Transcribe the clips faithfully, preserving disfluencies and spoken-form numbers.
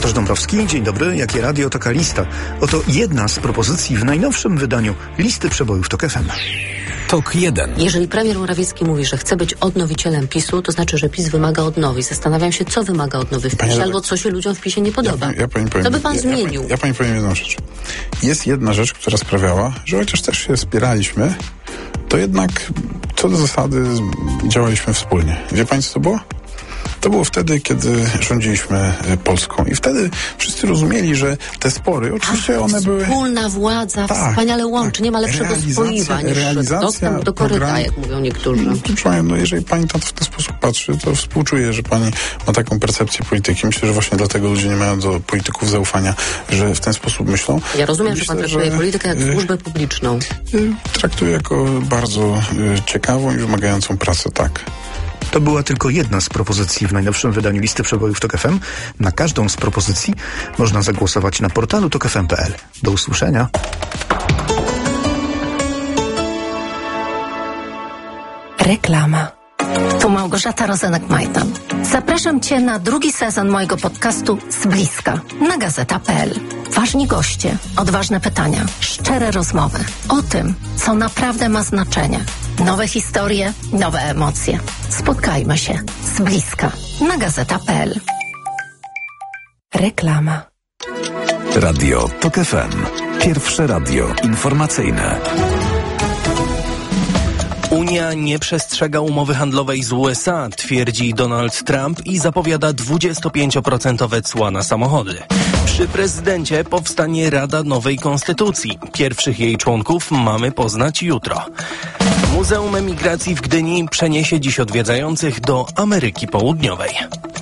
Łukasz Dąbrowski, dzień dobry. Jakie radio, taka lista. Oto jedna z propozycji w najnowszym wydaniu listy przebojów TOK F M. TOK jeden. Jeżeli premier Morawiecki mówi, że chce być odnowicielem PiSu, to znaczy, że PiS wymaga odnowy. Zastanawiam się, co wymaga odnowy w PiSie, Panie, albo co się ludziom w PiSie nie podoba. Ja, ja pani powiem, to by pan ja, zmienił. Ja, ja pani powiem jedną rzecz. Jest jedna rzecz, która sprawiała, że chociaż też się spieraliśmy, to jednak co do zasady działaliśmy wspólnie. Wie pani, co to było? To było wtedy, kiedy rządziliśmy Polską. I wtedy wszyscy rozumieli, że te spory, oczywiście Ach, one były... Wspólna władza tak, wspaniale łączy. Tak. Nie ma lepszego spoiwa niż dostęp do koryta, program, jak mówią niektórzy. No, no, jeżeli pani to w ten sposób patrzy, to współczuję, że pani ma taką percepcję polityki. Myślę, że właśnie dlatego ludzie nie mają do polityków zaufania, że w ten sposób myślą. Ja rozumiem, Myślę, że pan traktuje że, politykę jak służbę publiczną. Traktuję jako bardzo ciekawą i wymagającą pracę, tak. To była tylko jedna z propozycji w najnowszym wydaniu listy przebojów TOK F M. Na każdą z propozycji można zagłosować na portalu tok f m kropka p l. Do usłyszenia. Reklama. Tu Małgorzata Rozenek-Majdan. Zapraszam Cię na drugi sezon mojego podcastu Z bliska na gazeta kropka p l. Ważni goście, odważne pytania, szczere rozmowy o tym, co naprawdę ma znaczenie. Nowe historie, nowe emocje. Spotkajmy się z bliska na gazeta kropka p l. Reklama. Radio TOK F M. Pierwsze radio informacyjne. Unia nie przestrzega umowy handlowej z U S A, twierdzi Donald Trump i zapowiada dwudziestopięcioprocentowe cła na samochody. Przy prezydencie powstanie Rada Nowej Konstytucji. Pierwszych jej członków mamy poznać jutro. Muzeum Emigracji w Gdyni przeniesie dziś odwiedzających do Ameryki Południowej.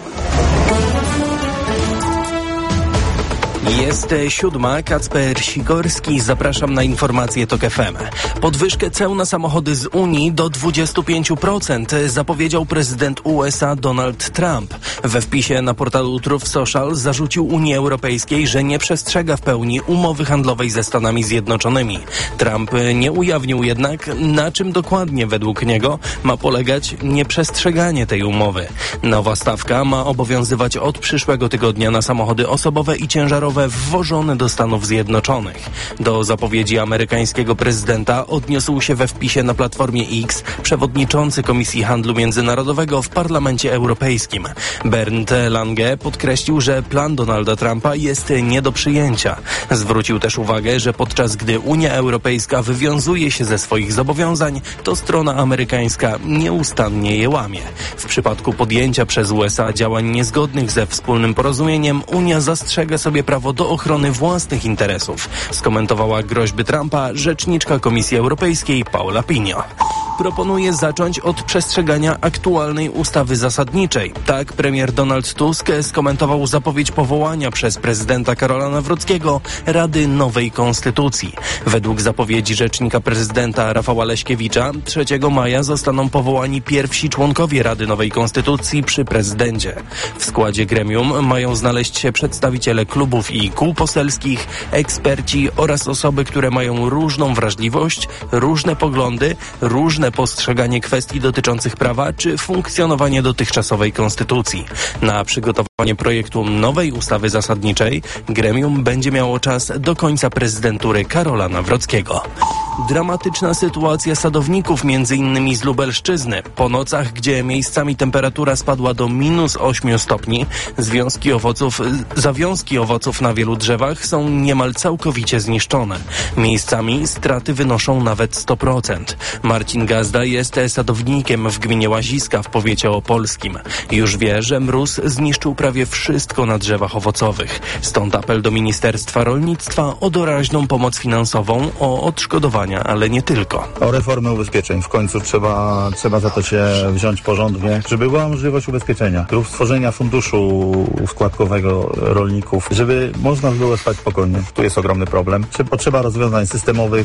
Jest siódma, Kacper Sikorski, zapraszam na informacje TOK F M. Podwyżkę ceł na samochody z Unii do dwudziestu pięciu procent zapowiedział prezydent U S A Donald Trump. We wpisie na portalu Truth Social zarzucił Unii Europejskiej, że nie przestrzega w pełni umowy handlowej ze Stanami Zjednoczonymi. Trump nie ujawnił jednak, na czym dokładnie według niego ma polegać nieprzestrzeganie tej umowy. Nowa stawka ma obowiązywać od przyszłego tygodnia na samochody osobowe i ciężarowe wwożone do Stanów Zjednoczonych. Do zapowiedzi amerykańskiego prezydenta odniósł się we wpisie na Platformie X przewodniczący Komisji Handlu Międzynarodowego w Parlamencie Europejskim. Bernd Lange podkreślił, że plan Donalda Trumpa jest nie do przyjęcia. Zwrócił też uwagę, że podczas gdy Unia Europejska wywiązuje się ze swoich zobowiązań, to strona amerykańska nieustannie je łamie. W przypadku podjęcia przez U S A działań niezgodnych ze wspólnym porozumieniem, Unia zastrzega sobie prawo do ochrony własnych interesów, skomentowała groźby Trumpa rzeczniczka Komisji Europejskiej Paula Pinho. Proponuje zacząć od przestrzegania aktualnej ustawy zasadniczej. Tak premier Donald Tusk skomentował zapowiedź powołania przez prezydenta Karola Nawrockiego Rady Nowej Konstytucji. Według zapowiedzi rzecznika prezydenta Rafała Leśkiewicza trzeciego maja zostaną powołani pierwsi członkowie Rady Nowej Konstytucji przy prezydencie. W składzie gremium mają znaleźć się przedstawiciele klubów i kół poselskich, eksperci oraz osoby, które mają różną wrażliwość, różne poglądy, różne postrzeganie kwestii dotyczących prawa czy funkcjonowanie dotychczasowej konstytucji. Na przygotowanie projektu nowej ustawy zasadniczej gremium będzie miało czas do końca prezydentury Karola Nawrockiego. Dramatyczna sytuacja sadowników, między innymi z Lubelszczyzny. Po nocach, gdzie miejscami temperatura spadła do minus ośmiu stopni, związki owoców, zawiązki owoców na wielu drzewach są niemal całkowicie zniszczone. Miejscami straty wynoszą nawet sto procent. Marcin Gazda jest sadownikiem w gminie Łaziska w powiecie opolskim. Już wie, że mróz zniszczył prawie wszystko na drzewach owocowych. Stąd apel do Ministerstwa Rolnictwa o doraźną pomoc finansową, o odszkodowania, ale nie tylko. O reformę ubezpieczeń. W końcu trzeba, trzeba za to się wziąć porządnie, żeby była możliwość ubezpieczenia lub stworzenia funduszu wkładkowego rolników, żeby można było spać spokojnie. Tu jest ogromny problem. Potrzeba rozwiązań systemowych,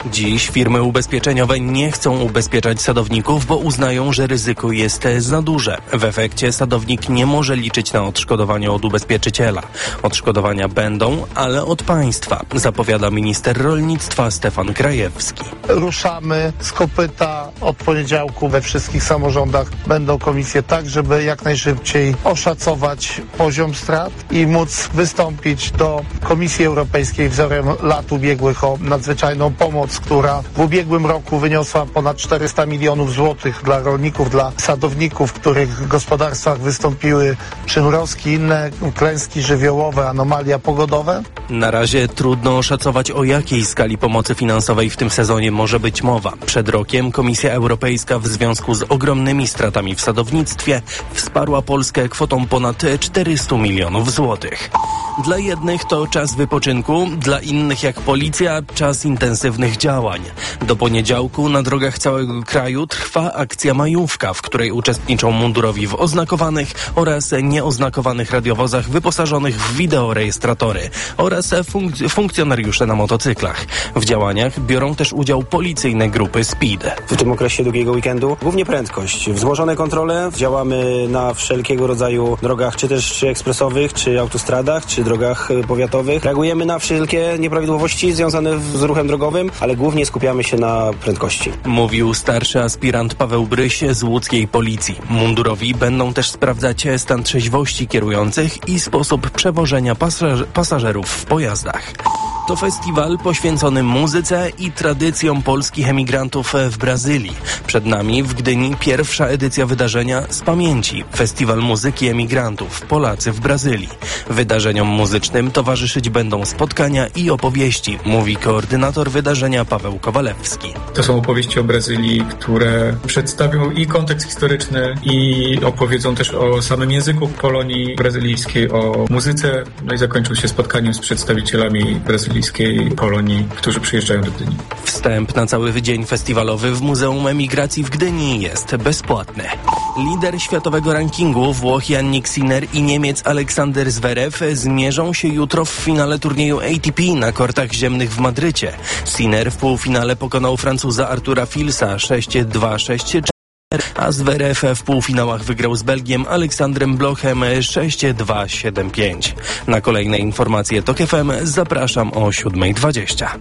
Dziś firmy ubezpieczeniowe nie chcą ubezpieczać sadowników, bo uznają, że ryzyko jest za duże. W efekcie sadownik nie może liczyć na odszkodowanie od ubezpieczyciela. Odszkodowania będą, ale od państwa, zapowiada minister rolnictwa Stefan Krajewski. Ruszamy z kopyta. Od poniedziałku we wszystkich samorządach będą komisje tak, żeby jak najszybciej oszacować poziom strat i móc wystąpić do Komisji Europejskiej wzorem lat ubiegłych o nadzwyczajną pomoc, która w ubiegłym roku wyniosła ponad czterysta milionów złotych dla rolników, dla sadowników, w których gospodarstwach wystąpiły przymrozki, inne klęski żywiołowe, anomalia pogodowe. Na razie trudno oszacować, o jakiej skali pomocy finansowej w tym sezonie może być mowa. Przed rokiem Komisja Europejska w związku z ogromnymi stratami w sadownictwie wsparła Polskę kwotą ponad czterysta milionów złotych. Dla jednych to czas wypoczynku, dla innych jak policja czas intensywnych działań. Do poniedziałku na drogach całego kraju trwa akcja Majówka, w której uczestniczą mundurowi w oznakowanych oraz nieoznakowanych radiowozach wyposażonych w wideorejestratory oraz funk- funkcjonariusze na motocyklach. W działaniach biorą też udział policyjne grupy Speed. W tym okresie długiego weekendu głównie prędkość. Wzmożone kontrole, działamy na wszelkiego rodzaju drogach, czy też czy ekspresowych, czy autostradach, czy drogach powiatowych. Reagujemy na wszelkie nieprawidłowości związane z ruchem drogowym, ale głównie skupiamy się na prędkości. Mówił starszy aspirant Paweł Bryś z łódzkiej policji. Mundurowi będą też sprawdzać stan trzeźwości kierujących i sposób przewożenia pasaż- pasażerów w pojazdach. To festiwal poświęcony muzyce i tradycjom polskich emigrantów w Brazylii. Przed nami w Gdyni pierwsza edycja wydarzenia z pamięci. Festiwal muzyki emigrantów Polacy w Brazylii. Wydarzeniom muzycznym towarzyszyć będą spotkania i opowieści, mówi koordynator wydarzenia Paweł Kowalewski. To są opowieści o Brazylii, które przedstawią i kontekst historyczny, i opowiedzą też o samym języku Polonii brazylijskiej, o muzyce. No i zakończył się spotkaniem z przedstawicielami brazylijskiej Polonii, którzy przyjeżdżają do Gdyni. Wstęp na cały dzień festiwalowy w Muzeum Emigracji w Gdyni jest bezpłatny. Lider światowego rankingu Włoch Jannik Sinner i Niemiec Aleksander Zverev zmierzą się jutro w finale turnieju A T P na kortach ziemnych w Madrycie. Sinner w półfinale pokonał Francuza Artura Filsa sześć dwa sześć cztery, a Zverev w półfinałach wygrał z Belgiem Aleksandrem Blochem sześć dwa siedem pięć. Na kolejne informacje TOK F M zapraszam o siódma dwadzieścia.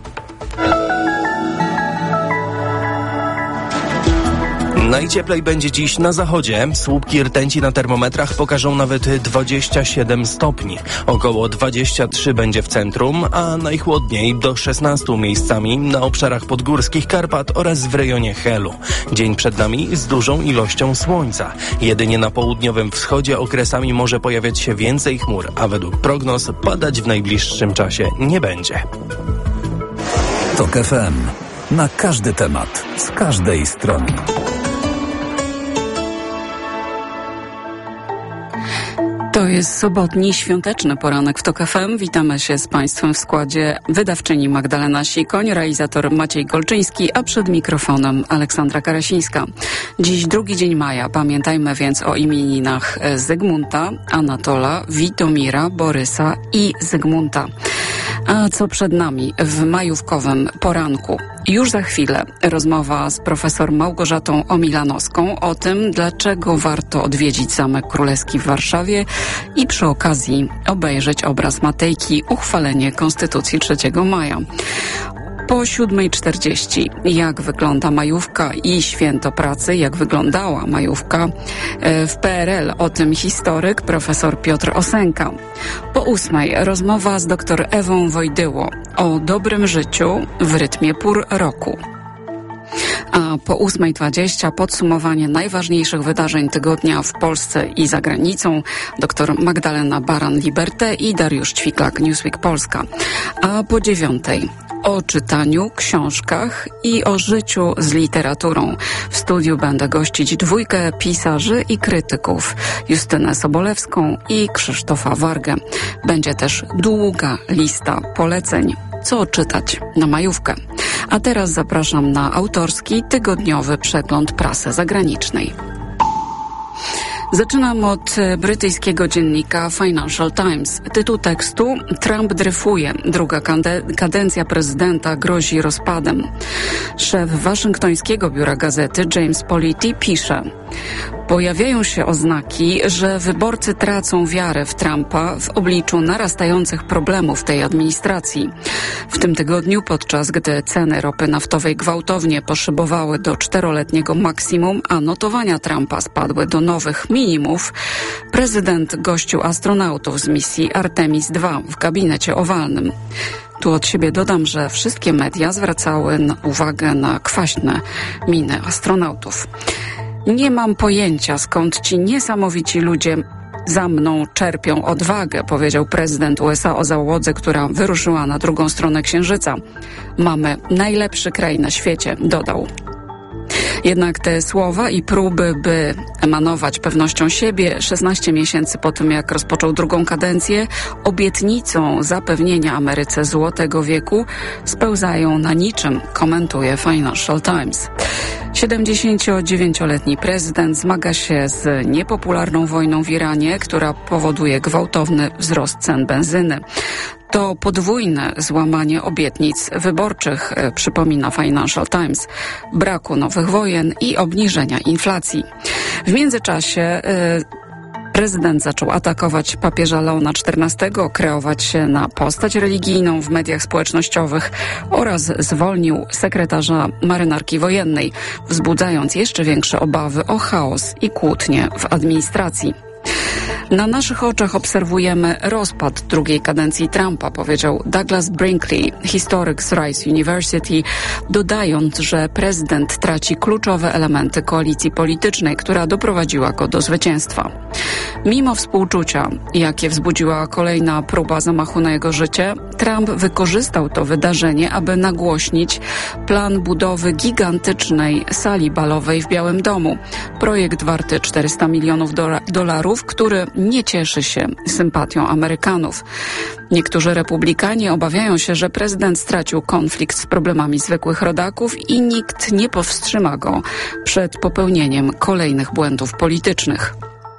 Najcieplej będzie dziś na zachodzie. Słupki rtęci na termometrach pokażą nawet dwadzieścia siedem stopni. Około dwadzieścia trzy będzie w centrum, a najchłodniej do szesnastu miejscami na obszarach podgórskich Karpat oraz w rejonie Helu. Dzień przed nami z dużą ilością słońca. Jedynie na południowym wschodzie okresami może pojawiać się więcej chmur, a według prognoz padać w najbliższym czasie nie będzie. TOK F M. Na każdy temat, z każdej strony. To jest sobotni, świąteczny poranek w TOK F M. Witamy się z Państwem w składzie wydawczyni Magdalena Sikoń, realizator Maciej Golczyński, a przed mikrofonem Aleksandra Karasińska. Dziś drugi dzień maja. Pamiętajmy więc o imieninach Zygmunta, Anatola, Witomira, Borysa i Zygmunta. A co przed nami w majówkowym poranku? Już za chwilę rozmowa z profesor Małgorzatą Omilanowską o tym, dlaczego warto odwiedzić Zamek Królewski w Warszawie i przy okazji obejrzeć obraz Matejki, uchwalenie Konstytucji trzeciego maja. Po siódma czterdzieści. Jak wygląda majówka i święto pracy? Jak wyglądała majówka w P R L? O tym historyk profesor Piotr Osenka. Po ósmej rozmowa z dr Ewą Wojdyło o dobrym życiu w rytmie pór roku. A po ósma dwadzieścia podsumowanie najważniejszych wydarzeń tygodnia w Polsce i za granicą. Dr Magdalena Baran-Liberté i Dariusz Ćwiklak, Newsweek Polska. A po dziewiątej o czytaniu, książkach i o życiu z literaturą. W studiu będę gościć dwójkę pisarzy i krytyków, Justynę Sobolewską i Krzysztofa Wargę. Będzie też długa lista poleceń, co czytać na majówkę. A teraz zapraszam na autorski, tygodniowy przegląd prasy zagranicznej. Zaczynam od brytyjskiego dziennika Financial Times. Tytuł tekstu: Trump dryfuje. Druga kadencja prezydenta grozi rozpadem. Szef waszyngtońskiego biura gazety James Politi pisze: pojawiają się oznaki, że wyborcy tracą wiarę w Trumpa w obliczu narastających problemów tej administracji. W tym tygodniu, podczas gdy ceny ropy naftowej gwałtownie poszybowały do czteroletniego maksimum, a notowania Trumpa spadły do nowych minimów, prezydent gościł astronautów z misji Artemis dwa w gabinecie owalnym. Tu od siebie dodam, że wszystkie media zwracały na uwagę na kwaśne miny astronautów. Nie mam pojęcia, skąd ci niesamowici ludzie za mną czerpią odwagę, powiedział prezydent U S A o załodze, która wyruszyła na drugą stronę Księżyca. Mamy najlepszy kraj na świecie, dodał. Jednak te słowa i próby, by emanować pewnością siebie szesnaście miesięcy po tym, jak rozpoczął drugą kadencję, obietnicą zapewnienia Ameryce złotego wieku, spełzają na niczym, komentuje Financial Times. siedemdziesięciodziewięcioletni prezydent zmaga się z niepopularną wojną w Iranie, która powoduje gwałtowny wzrost cen benzyny. To podwójne złamanie obietnic wyborczych, przypomina Financial Times, braku nowych wojen i obniżenia inflacji. W międzyczasie yy, prezydent zaczął atakować papieża Leona czternastego, kreować się na postać religijną w mediach społecznościowych oraz zwolnił sekretarza marynarki wojennej, wzbudzając jeszcze większe obawy o chaos i kłótnie w administracji. Na naszych oczach obserwujemy rozpad drugiej kadencji Trumpa, powiedział Douglas Brinkley, historyk z Rice University, dodając, że prezydent traci kluczowe elementy koalicji politycznej, która doprowadziła go do zwycięstwa. Mimo współczucia, jakie wzbudziła kolejna próba zamachu na jego życie, Trump wykorzystał to wydarzenie, aby nagłośnić plan budowy gigantycznej sali balowej w Białym Domu. Projekt warty czterysta milionów dolarów, który nie cieszy się sympatią Amerykanów. Niektórzy republikanie obawiają się, że prezydent stracił konflikt z problemami zwykłych rodaków i nikt nie powstrzyma go przed popełnieniem kolejnych błędów politycznych.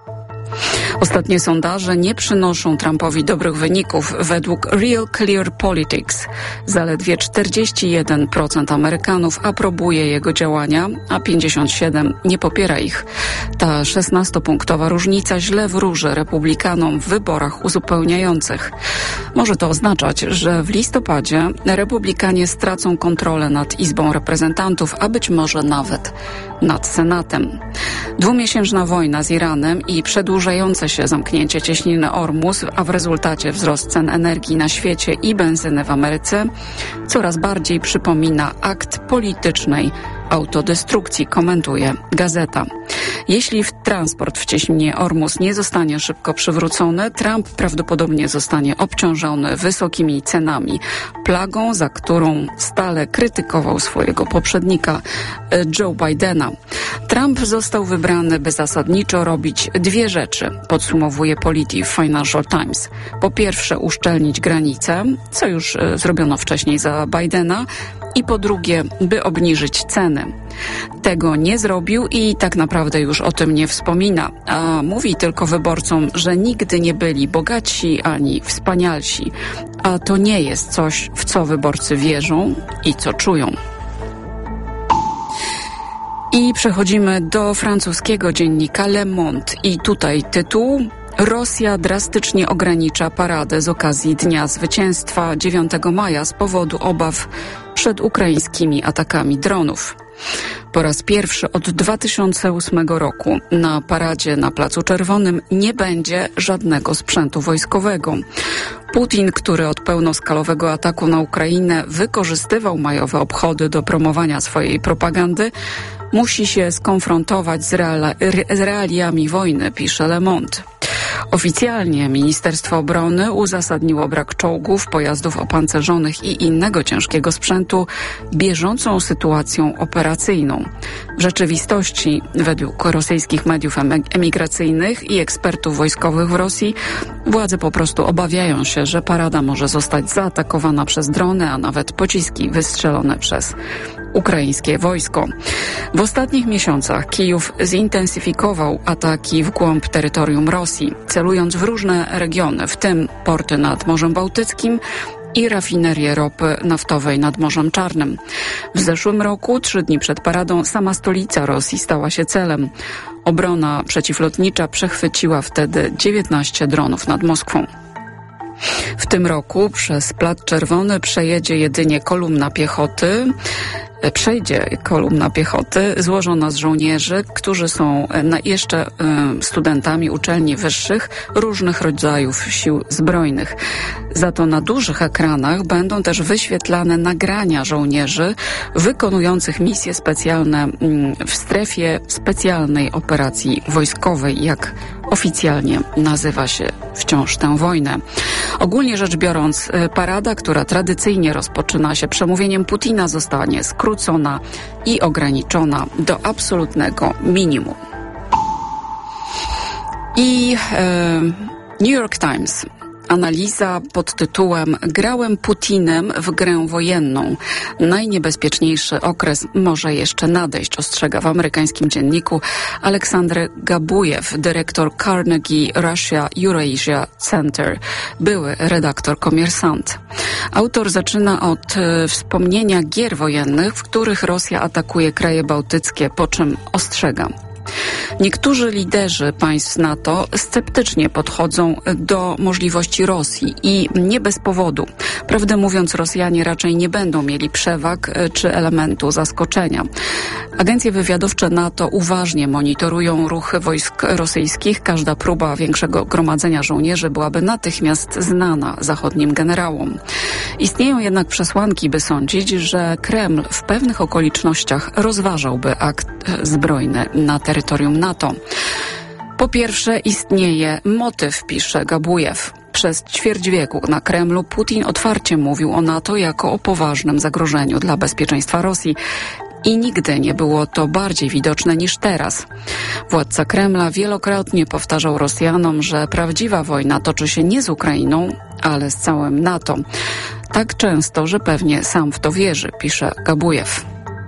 Ostatnie sondaże nie przynoszą Trumpowi dobrych wyników. Według Real Clear Politics zaledwie czterdzieści jeden procent Amerykanów aprobuje jego działania, a pięćdziesiąt siedem procent nie popiera ich. Ta szesnastopunktowa różnica źle wróży republikanom w wyborach uzupełniających. Może to oznaczać, że w listopadzie republikanie stracą kontrolę nad Izbą Reprezentantów, a być może nawet nad Senatem. Dwumiesięczna wojna z Iranem i przedłużające się zamknięcie cieśniny Ormus, a w rezultacie wzrost cen energii na świecie i benzyny w Ameryce coraz bardziej przypomina akt politycznej autodestrukcji, komentuje gazeta. Jeśli transport w cieśninie Ormus nie zostanie szybko przywrócony, Trump prawdopodobnie zostanie obciążony wysokimi cenami, plagą, za którą stale krytykował swojego poprzednika Joe Bidena. Trump został wybrany, by zasadniczo robić dwie rzeczy, podsumowuje Polity w Financial Times. Po pierwsze, uszczelnić granice, co już zrobiono wcześniej za Bidena, i po drugie, by obniżyć ceny. Tego nie zrobił i tak naprawdę już o tym nie wspomina, a mówi tylko wyborcom, że nigdy nie byli bogatsi ani wspanialsi, a to nie jest coś, w co wyborcy wierzą i co czują. I przechodzimy do francuskiego dziennika Le Monde i tutaj tytuł: Rosja drastycznie ogranicza paradę z okazji Dnia Zwycięstwa dziewiątego maja z powodu obaw przed ukraińskimi atakami dronów. Po raz pierwszy od dwa tysiące ósmego roku na paradzie na Placu Czerwonym nie będzie żadnego sprzętu wojskowego. Putin, który od pełnoskalowego ataku na Ukrainę wykorzystywał majowe obchody do promowania swojej propagandy, musi się skonfrontować z, reala, z realiami wojny, pisze Le Monde. Oficjalnie Ministerstwo Obrony uzasadniło brak czołgów, pojazdów opancerzonych i innego ciężkiego sprzętu bieżącą sytuacją operacyjną. W rzeczywistości, według rosyjskich mediów emigracyjnych i ekspertów wojskowych w Rosji, władze po prostu obawiają się, że parada może zostać zaatakowana przez drony, a nawet pociski wystrzelone przez ukraińskie wojsko. W ostatnich miesiącach Kijów zintensyfikował ataki w głąb terytorium Rosji, celując w różne regiony, w tym porty nad Morzem Bałtyckim i rafinerię ropy naftowej nad Morzem Czarnym. W zeszłym roku, trzy dni przed paradą, sama stolica Rosji stała się celem. Obrona przeciwlotnicza przechwyciła wtedy dziewiętnaście dronów nad Moskwą. W tym roku przez Plac Czerwony przejedzie jedynie kolumna piechoty, przejdzie kolumna piechoty złożona z żołnierzy, którzy są jeszcze studentami uczelni wyższych różnych rodzajów sił zbrojnych. Za to na dużych ekranach będą też wyświetlane nagrania żołnierzy wykonujących misje specjalne w strefie specjalnej operacji wojskowej, jak oficjalnie nazywa się wciąż tę wojnę. Ogólnie rzecz biorąc, parada, która tradycyjnie rozpoczyna się przemówieniem Putina, zostanie skrócona i ograniczona do absolutnego minimum. I e, New York Times. Analiza pod tytułem "Grałem Putinem w grę wojenną. Najniebezpieczniejszy okres może jeszcze nadejść", ostrzega w amerykańskim dzienniku Aleksandr Gabujew, dyrektor Carnegie Russia Eurasia Center, były redaktor Komiersant. Autor zaczyna od e, wspomnienia gier wojennych, w których Rosja atakuje kraje bałtyckie, po czym ostrzega: niektórzy liderzy państw NATO sceptycznie podchodzą do możliwości Rosji i nie bez powodu. Prawdę mówiąc, Rosjanie raczej nie będą mieli przewag czy elementu zaskoczenia. Agencje wywiadowcze NATO uważnie monitorują ruchy wojsk rosyjskich. Każda próba większego gromadzenia żołnierzy byłaby natychmiast znana zachodnim generałom. Istnieją jednak przesłanki, by sądzić, że Kreml w pewnych okolicznościach rozważałby akt zbrojny na terytorium NATO. Po pierwsze, istnieje motyw, pisze Gabujew. Przez ćwierć wieku na Kremlu Putin otwarcie mówił o NATO jako o poważnym zagrożeniu dla bezpieczeństwa Rosji. I nigdy nie było to bardziej widoczne niż teraz. Władca Kremla wielokrotnie powtarzał Rosjanom, że prawdziwa wojna toczy się nie z Ukrainą, ale z całym NATO. Tak często, że pewnie sam w to wierzy, pisze Gabujew.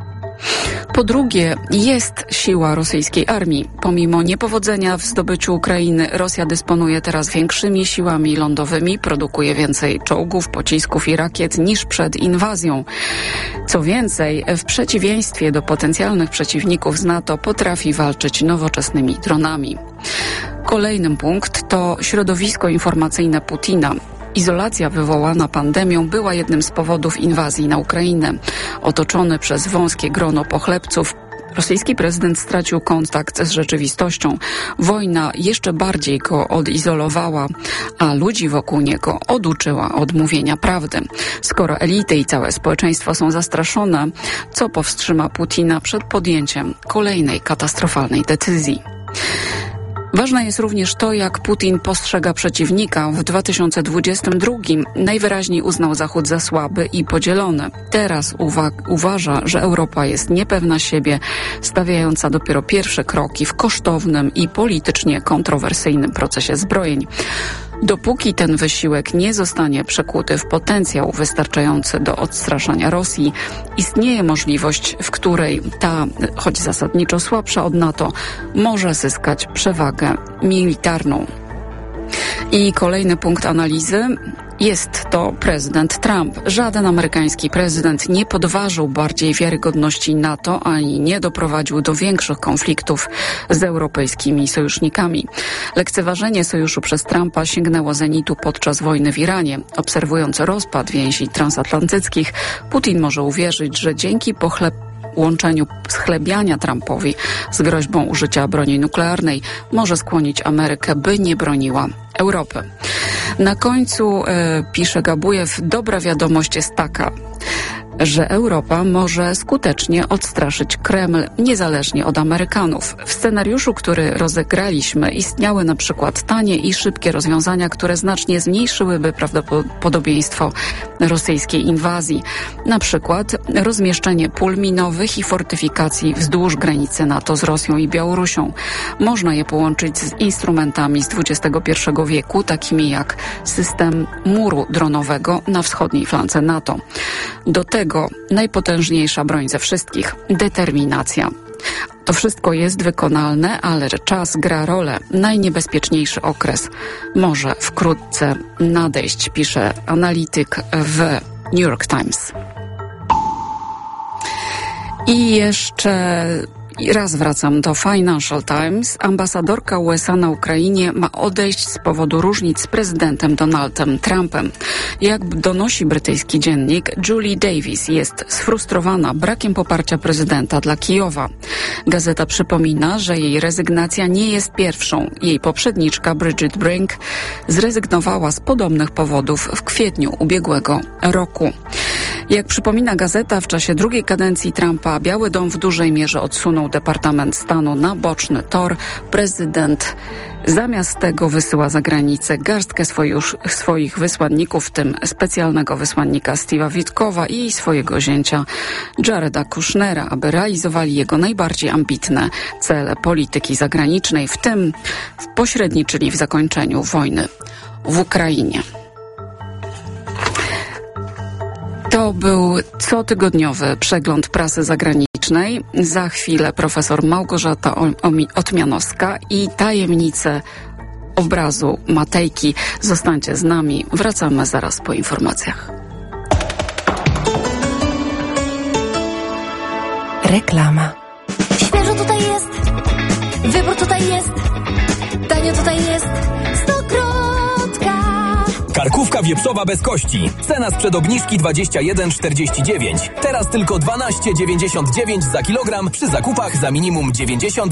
Po drugie, jest siła rosyjskiej armii. Pomimo niepowodzenia w zdobyciu Ukrainy, Rosja dysponuje teraz większymi siłami lądowymi, produkuje więcej czołgów, pocisków i rakiet niż przed inwazją. Co więcej, w przeciwieństwie do potencjalnych przeciwników z NATO potrafi walczyć nowoczesnymi dronami. Kolejny punkt to środowisko informacyjne Putina. Izolacja wywołana pandemią była jednym z powodów inwazji na Ukrainę. Otoczony przez wąskie grono pochlebców, rosyjski prezydent stracił kontakt z rzeczywistością. Wojna jeszcze bardziej go odizolowała, a ludzi wokół niego oduczyła od mówienia prawdy. Skoro elity i całe społeczeństwo są zastraszone, co powstrzyma Putina przed podjęciem kolejnej katastrofalnej decyzji? Ważne jest również to, jak Putin postrzega przeciwnika. W dwa tysiące dwudziestym drugim najwyraźniej uznał Zachód za słaby i podzielony. Teraz uwa- uważa, że Europa jest niepewna siebie, stawiająca dopiero pierwsze kroki w kosztownym i politycznie kontrowersyjnym procesie zbrojeń. Dopóki ten wysiłek nie zostanie przekuty w potencjał wystarczający do odstraszania Rosji, istnieje możliwość, w której ta, choć zasadniczo słabsza od NATO, może zyskać przewagę militarną. I kolejny punkt analizy. Jest to prezydent Trump. Żaden amerykański prezydent nie podważył bardziej wiarygodności NATO ani nie doprowadził do większych konfliktów z europejskimi sojusznikami. Lekceważenie sojuszu przez Trumpa sięgnęło zenitu podczas wojny w Iranie. Obserwując rozpad więzi transatlantyckich, Putin może uwierzyć, że dzięki pochleb łączeniu schlebiania Trumpowi z groźbą użycia broni nuklearnej może skłonić Amerykę, by nie broniła Europy. Na końcu, e, pisze Gabujew, dobra wiadomość jest taka, że Europa może skutecznie odstraszyć Kreml niezależnie od Amerykanów. W scenariuszu, który rozegraliśmy, istniały na przykład tanie i szybkie rozwiązania, które znacznie zmniejszyłyby prawdopodobieństwo rosyjskiej inwazji. Na przykład rozmieszczenie pól minowych i fortyfikacji wzdłuż granicy NATO z Rosją i Białorusią. Można je połączyć z instrumentami z dwudziestego pierwszego wieku, takimi jak system muru dronowego na wschodniej flance NATO. Do tego jego najpotężniejsza broń ze wszystkich – determinacja. To wszystko jest wykonalne, ale czas gra rolę. Najniebezpieczniejszy okres może wkrótce nadejść, pisze analityk w New York Times. I jeszcze raz wracam do Financial Times. Ambasadorka U S A na Ukrainie ma odejść z powodu różnic z prezydentem Donaldem Trumpem. Jak donosi brytyjski dziennik, Julie Davis jest sfrustrowana brakiem poparcia prezydenta dla Kijowa. Gazeta przypomina, że jej rezygnacja nie jest pierwszą. Jej poprzedniczka Bridget Brink zrezygnowała z podobnych powodów w kwietniu ubiegłego roku. Jak przypomina gazeta, w czasie drugiej kadencji Trumpa Biały Dom w dużej mierze odsunął Departament Stanu na boczny tor. Prezydent zamiast tego wysyła za granicę garstkę swoich, swoich wysłanników, w tym specjalnego wysłannika Steve'a Witkowa i swojego zięcia Jareda Kushnera, aby realizowali jego najbardziej ambitne cele polityki zagranicznej, w tym pośredniczyli w zakończeniu wojny w Ukrainie. To był cotygodniowy przegląd prasy zagranicznej. Za chwilę profesor Małgorzata Otmianowska i tajemnice obrazu Matejki. Zostańcie z nami. Wracamy zaraz po informacjach. Reklama. Świeżo tutaj jest. Wybór tutaj jest. Tanio tutaj jest. Karkówka wieprzowa bez kości. Cena sprzed obniżki dwadzieścia jeden czterdzieści dziewięć. Teraz tylko dwanaście dziewięćdziesiąt dziewięć za kilogram przy zakupach za minimum dziewięćdziesiąt